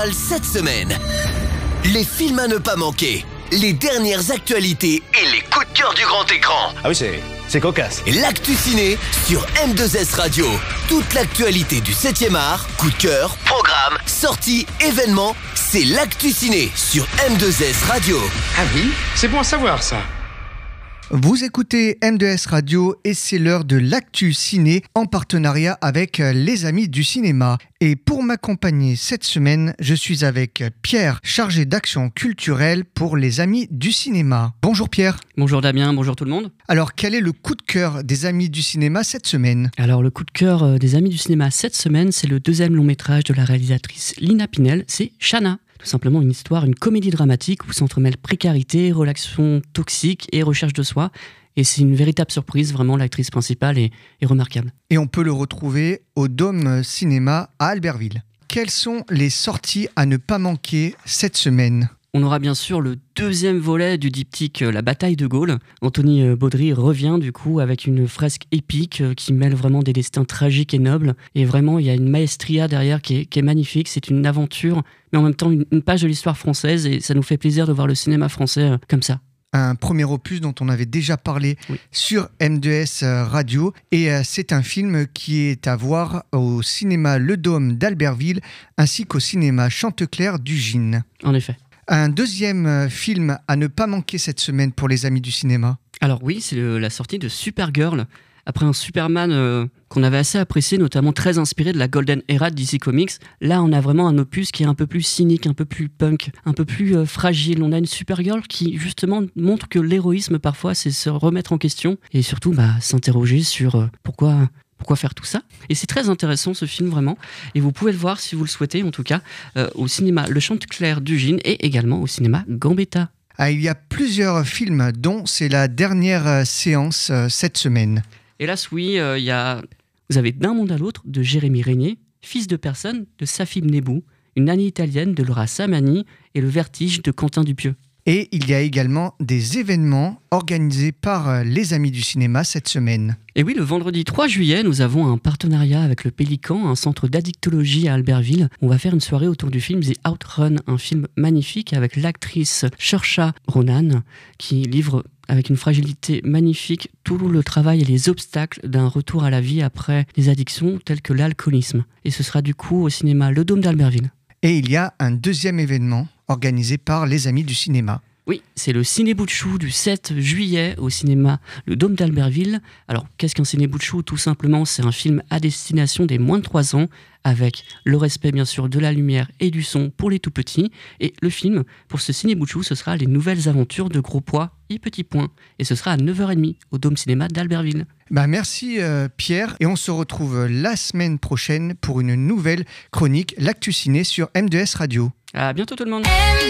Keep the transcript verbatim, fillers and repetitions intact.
Cette semaine, les films à ne pas manquer, les dernières actualités et les coups de cœur du grand écran. Ah oui, c'est, c'est cocasse. Et l'actu ciné sur M deux S Radio. Toute l'actualité du septième art, coup de cœur, programme, sorties, événements, c'est l'actu ciné sur M deux S Radio. Ah oui, c'est bon à savoir ça. Vous écoutez M deux S Radio et c'est l'heure de l'actu ciné en partenariat avec les Amis du cinéma. Et pour m'accompagner cette semaine, je suis avec Pierre, chargé d'action culturelle pour les Amis du cinéma. Bonjour Pierre. Bonjour Damien, bonjour tout le monde. Alors quel est le coup de cœur des Amis du cinéma cette semaine ? Alors le coup de cœur des Amis du cinéma cette semaine, c'est le deuxième long métrage de la réalisatrice Lina Pinel, c'est Shanna. Tout simplement une histoire, une comédie dramatique où s'entremêlent précarité, relations toxiques et recherche de soi. Et c'est une véritable surprise, vraiment l'actrice principale est, est remarquable. Et on peut le retrouver au Dôme Cinéma à Albertville. Quelles sont les sorties à ne pas manquer cette semaine ? On aura bien sûr le deuxième volet du diptyque La bataille de Gaulle. Anthony Baudry revient du coup avec une fresque épique qui mêle vraiment des destins tragiques et nobles. Et vraiment, il y a une maestria derrière qui est, qui est magnifique. C'est une aventure, mais en même temps une, une page de l'histoire française. Et ça nous fait plaisir de voir le cinéma français comme ça. Un premier opus dont on avait déjà parlé oui. sur M deux S Radio. Et c'est un film qui est à voir au cinéma Le Dôme d'Albertville ainsi qu'au cinéma Chanteclair du Gine. En effet. Un deuxième film à ne pas manquer cette semaine pour les Amis du cinéma. Alors oui, c'est le, la sortie de Supergirl. Après un Superman euh, qu'on avait assez apprécié, notamment très inspiré de la Golden Era de D C Comics, là on a vraiment un opus qui est un peu plus cynique, un peu plus punk, un peu plus euh, fragile. On a une Supergirl qui justement montre que l'héroïsme parfois c'est se remettre en question et surtout bah, s'interroger sur euh, pourquoi... Pourquoi faire tout ça ? Et c'est très intéressant ce film vraiment. Et vous pouvez le voir si vous le souhaitez, en tout cas, euh, au cinéma Le Chanteclair du Gine et également au cinéma Gambetta. Ah, il y a plusieurs films dont c'est la dernière séance euh, cette semaine. Hélas, oui, euh, il y a... vous avez D'un monde à l'autre de Jérémy Régnier, Fils de personne de Safi Mnebou, Une année italienne de Laura Samani et Le Vertige de Quentin Dupieux. Et il y a également des événements organisés par les Amis du cinéma cette semaine. Et oui, le vendredi trois juillet, nous avons un partenariat avec le Pélican, un centre d'addictologie à Albertville. On va faire une soirée autour du film The Outrun, un film magnifique avec l'actrice Saoirse Ronan qui livre avec une fragilité magnifique tout le travail et les obstacles d'un retour à la vie après les addictions telles que l'alcoolisme. Et ce sera du coup au cinéma Le Dôme d'Albertville. Et il y a un deuxième événement organisé par les Amis du cinéma. Oui, c'est le Ciné Bout de Chou du sept juillet au cinéma Le Dôme d'Albertville. Alors, qu'est-ce qu'un Ciné Bout de Chou ? Tout simplement, c'est un film à destination des moins de trois ans, avec le respect bien sûr de la lumière et du son pour les tout petits. Et le film, pour ce Ciné Bout de Chou, ce sera Les nouvelles aventures de Gros Pois et Petits Points. Et ce sera à neuf heures trente au Dôme Cinéma d'Albertville. Bah merci euh, Pierre, et on se retrouve la semaine prochaine pour une nouvelle chronique L'Actu Ciné sur M deux S Radio. À bientôt tout le monde.